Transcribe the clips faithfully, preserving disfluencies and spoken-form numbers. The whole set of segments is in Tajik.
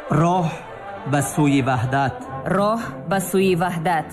роҳ ба сӯи ваҳдат. роҳ ба сӯи ваҳдат.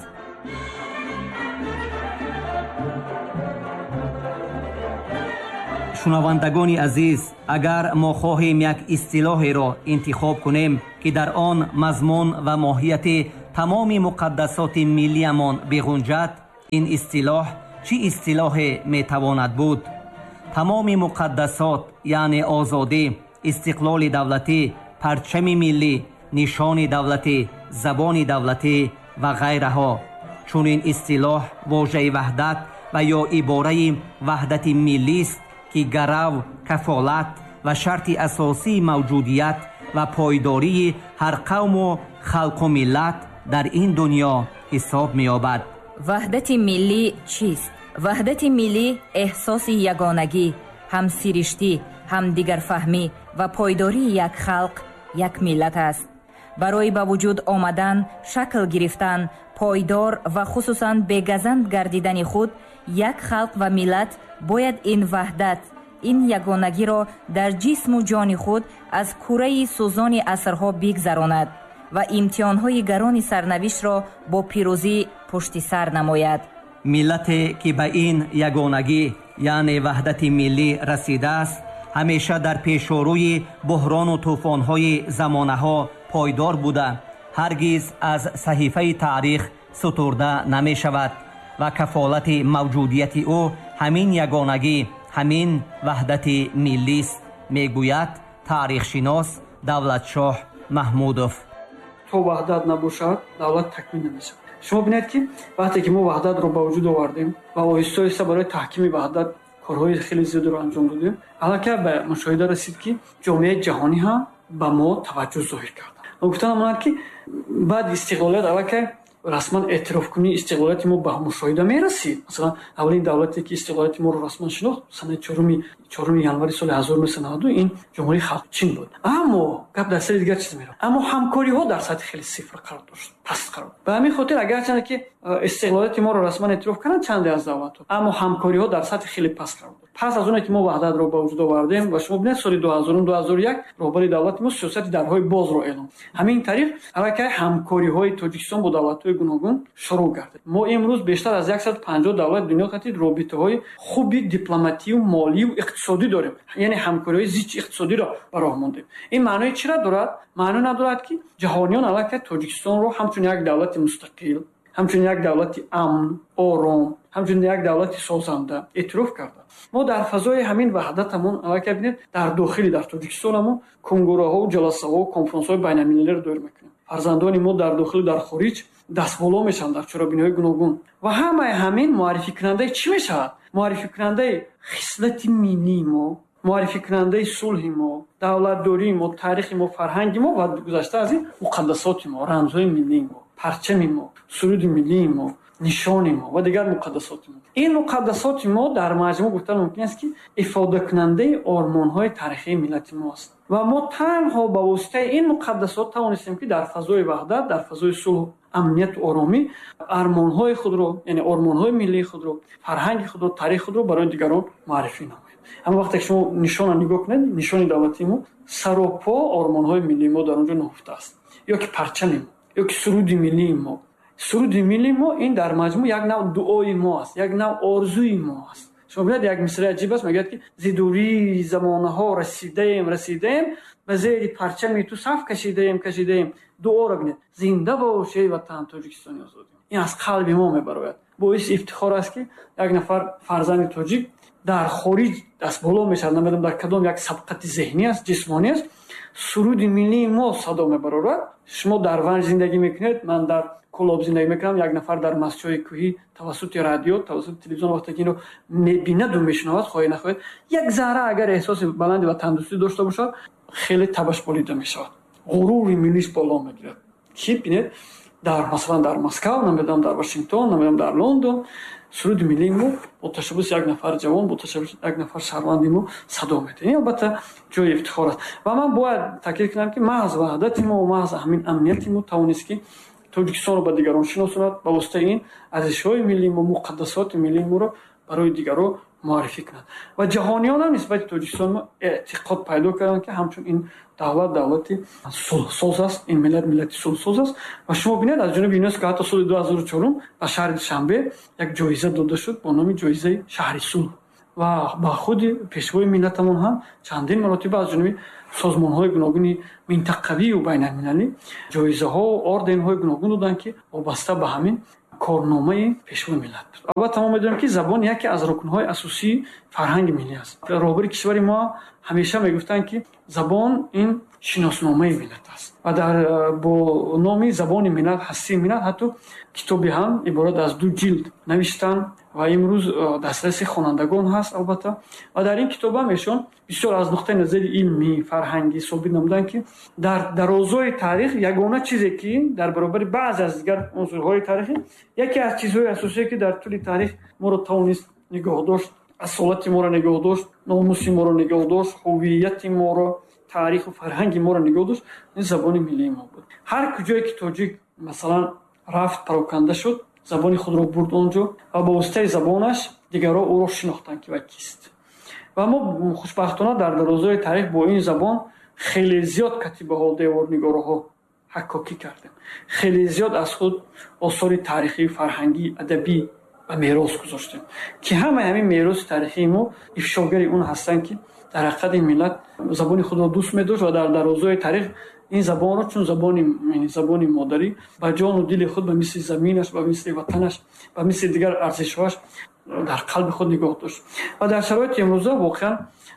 шунавандагони азиз, агар мо хоҳем як истилоҳеро интихоб кунем ки дар он мазмун ва моҳияти тамоми муқаддасоти миллиямон биғунҷад, ин истилоҳ чӣ истилоҳе метавонад буд? тамоми муқаддасот яъне озодӣ, истиқлоли давлатӣ, парчами миллӣ, нишони давлатӣ, забони давлатӣ ва ғайраҳо. чунин истилоҳ вожаи ваҳдат ва ё ибораи ваҳдати миллист ки гарав, кафолат ва шарти асосии мавҷудият ва пойдории ҳар қавму халқу миллат дар ин дунё ҳисоб меёбад. ваҳдати миллӣ чист? ваҳдати миллӣ эҳсоси ягонагӣ, ҳамсириштӣ, ҳамдигарфаҳмӣ ва пойдории як халқ, як миллат аст. барои ба вуҷуд омадан, шакл гирифтан, пойдор ва хусусан бегазанд гардидани худ, як халқ ва миллат бояд ин ваҳдат, ин ягонагиро дар ҷисму ҷони худ аз кураи сӯзони асрҳо бигзаронад ва имтиҳонҳои гарони сарнавиштро бо пирӯзӣ пушти сар намояд. миллате ки ба ин ягонагӣ яъне ваҳдати миллӣ расидааст, ҳамеша дар пешорӯи буҳрону тӯфонҳои замонаҳо пойдор буда, ҳаргиз аз саҳифаи таърих сутурда намешавад ва кафолати мавҷудияти ӯ ҳамин ягонагӣ, ҳамин ваҳдати миллист, мегӯяд таърихшинос Давлатшоҳ Маҳмудов. то ваҳдат набошад, давлат такмил намешавад. шумо бинед ки вақте ки мо ваҳдатро ба вуҷуд овардем ва оҳиста оҳиста барои таҳкими ваҳдат корҳои хеле зиёдро анҷом додем, аллакай ба мушоҳида расид ки ҷомеаи ҷаҳонӣ ҳам ба мо таваҷҷӯҳ зоҳир карда. мо гуфтан монад ки баъди истиқлолият аллакай расман эътирофкунии истиқлолияти мо ба мушоҳида мерасид. масалан, аввалин давлате ки истиқлолияти моро расман шинохт санаи чорум январи соли ҳазору нӯҳсад и наваду ин ҷумҳурии халқи чин буд. аммо гап дар сари дигар чиз меравад. аммо ҳамкориҳо дар сатҳи хеле сифр қарор дошт, паст қарор. ба ҳамин хотир агарчанде ки истиқлолияти моро расман эътироф карданд чанде аз давлатҳо, аммо ҳамкориҳо дар сатҳи хеле паст қарор дошт. пас аз оне ки мо ваҳдатро ба вуҷуд овардем ва шумо бинед соли дуҳазорум дуҳазору як роҳбари давлати мо сиёсати дарҳои бозро эълон. ҳамин тариқ аллакай ҳамкориҳои Тоҷикистон бо давлатҳои гуногун шурӯъ гардид. мо имрӯз бештар аз сад و панҷоҳ давлати дунё қатид робитаҳои хуби дипломатию, молию, иқтисодӣ дорем. яъне ҳамкориҳои зичи иқтисодиро ба роҳ мондем. ин маънои чиро дорад? маъно надорад ки ҷаҳониён аллакай Тоҷикистонро ҳамчун як давлати мустақил, ҳамчун як давлати амн, ором, ҳамчун як давлати созанда эътироф карданд. мо дар фазои ҳамин ваҳдатамон аллакай бинед дар дохили дар Тоҷикистонамон кунгураҳо, ҷаласаҳо, конференсҳои байналмилалиро дойр мекунем. фарзандони мо дар дохилу дар хориҷ дастболо мешаванд дар чорабиниҳои гуногун. ва ҳамаи ҳамин муаррификунандаи чӣ мешавад? муаррификунандаи хислати миллии мо, муаррификунандаи сулҳи мо, давлатдории мо, таърихи мо, фарҳанги мо ва гузашта аз ин муқаддасоти мо, рамзҳои миллии мо, парчами мо, суруди миллии мо, нишони мо ва дигар муқаддасоти мо. ин муқаддасоти мо дар маҷмӯъ гуфтан мумкин аст ки ифодакунандаи ормонҳои тарихии миллати мо аст. ва мо танҳо ба воситаи ин муқаддасот тавонистем ки дар фазои ваҳдат, дар фазои сулҳ, амнияту оромӣ армонҳои худро, яъне ормонҳои миллии худро, фарҳанги худро, тарихи худро барои дигарон муаррифӣ намоем. ҳама вақте ки шумо нишона нигоҳ кунед, нишони давлатии мо саропо ормонҳои миллии мо дар онҷо ноҳуфта аст. ё ки парчами мо, ё ки суруди миллии мо. суруди миллии мо ин дар маҷмӯъ як нав дуои мо аст, як нав орзуи мо аст. шумо бинед як мисраи аҷиб аст, мегӯяд ки зидурии замонаҳо расидаем расидаем ба зери парчами ту саф кашидаем кашидаем. дуоро бинед, зинда бош эй ватан Тоҷикистони озодӣ. ин аз қалби мо мебарояд. боиси ифтихор аст ки як нафар фарзанди тоҷик дар хориҷ дастболо мешавад, намедонам дар кадом як сабқати зеҳнӣ аст, ҷисмонӣ аст, суруди миллии мо садо мебарорад. шумо дар Ванҷ зиндагӣ мекунед, ман дар Кӯлоб зиндагӣ мекунам, як нафар дар Мастчои кӯҳӣ тавассути радио, тавассути телевизион вақте ки инро мебинаду мешунавад, хоҳе нахоҳед, як зарра агар эҳсоси баланди ва тандурустӣ дошта бошад, хеле табаш болида мешавад, ғурури миллиш боло мегирад. ки бинед дар масалан дар Москав, намедонам дар Вашингтон, намедонам дар Лондон, суруди миллии мо бо ташаббуси як нафар ҷавон, бо ташаббуси як нафар шаҳрванди мо садо медиҳад. ин албатта ҷои ифтихор аст. ва ман бояд таъкид кунам ки маҳз ваҳдати мо, маҳз ҳамин амнияти мо тавонист ки Тоҷикистонро ба дигарон шиносонад, ба воситаи ин арзишҳои миллии мо, муқаддасоти миллии моро барои дигарон معرفی کنند و جهانیان هم نسبت تاجیکستان اعتقاد پیدا کردند که همچون این دولت دولت صلح‌ساز است، این ملت ملت صلح‌ساز است و شما ببینید از جانب یونسکو که حتی سال دو هزار و چهار در شهر دوشنبه یک جایزه داده شد با نام جایزه شهر صلح و با خود پیشوای ملتمون هم چندین مرتبه از جانب سازمان‌های گوناگون منطقوی و بین‌المللی جایزه‌ها و اردن‌های گوناگون دادند که وابسته به همین کارنامه پیشوای ملت بود. البته ما می‌دونیم که زبان یکی از رکن‌های اساسی فرهنگ ملی است. رهبر کشور ما همیشه میگفتند که زبان این شناسنامه ملت است و در با نام زبان ملت هستی ملت حتی کتابی هم عبارت از دو جلد نوشتن و امروز دسترس خوانندگان هست البته و در این کتاب هم ایشون بسیار از نقطه نظر علمی فرهنگی ثابت نمودند که در درازای تاریخ یگانه چیزی که در برابر بعض از دیگر عنصرهای تاریخی یکی از چیزهای اساسی که در طول تاریخ ما رو توانست نگاه داشت، اصالت ما رو نگاه داشت، ناموس ما رو نگاه داشت، هویت ما رو، تاریخ و فرهنگ ما رو نگاه داشت، این زبان ملی ما بود. هر کجایی که تاجیک مثلا رفت پراکنده شد زبان خود را برد آنجا و با واسطه زبانش دیگرها او را شناختند که کیست. و ما خوشبختانه در درازای تاریخ با این زبان خیلی زیاد کتیبه ها دیوارنگاره ها حکاکی کردیم، خیلی زیاد از خود آثار تاریخی فرهنگی ادبی و میراث گذاشتیم که همه همین میراث تاریخی ما افشاگری اون هستن که در حقیقت ملت زبان خود را دوست می‌داشت و در درازای تاریخ این زبان را چون زبان یعنی زبان مادری با جان و دل خود به مثل زمینش به مثل وطنش و مثل دیگر ارزش‌هاش در قلب خود نگاه داشت و در شرایط امروزه واقعا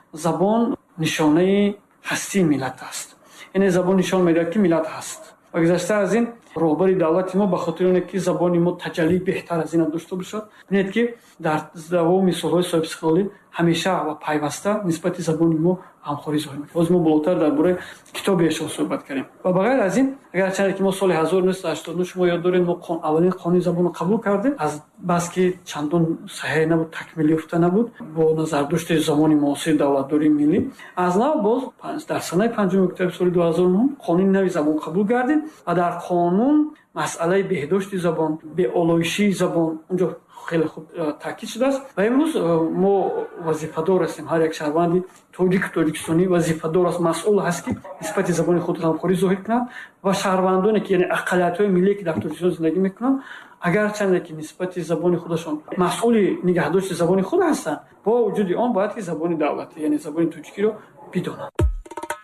زبان نشانه هستی ملت است. این زبان نشان می‌دهد که ملت هست و گذشته از این رهبر دولت ما به خاطر اینکه زبان ما تجلی بهتر از این داشته باشد ببینید که در دوام سال‌های صاحب استقلالی همیشه و پیوسته نسبت زبان ما همخوانی ظاهر می‌کنه. باز ما بالاتر درباره کتابش صحبت کردیم و بغیر از این اگر چند که ما سال هزار و نهصد و هشتاد و نه شما یاد دارید ما اولین قانون زبان رو قبول کردیم از بس که چندان صحیح نبود تکمیل یافته نبود با نظر داشته زمان معاصر دولتداری ملی از نو باز در سال پنجم اکتبر سال دو هزار و نه قانون نوی زبان قبول کردیم و در قانون مسئله بهداشت زبان به آلایشی زبان اونجا خیلی خوب تاکید شده است و امروز ما وظیفه‌دار هستیم. هر یک شهروندی تاجیک تاجیکستانی وظیفه‌دار است، مسئول هست که نسبت زبان خود را همخوانی ظاهر کنند و شهروندانی که یعنی اقلیت‌های ملی که در تاجیکستان زندگی میکنند اگر چند که نسبت زبان خودشان مسئول نگهداشت زبان خود هستند با وجود آن باید که زبان دولتی یعنی زبان تاجیکی رو بدانند.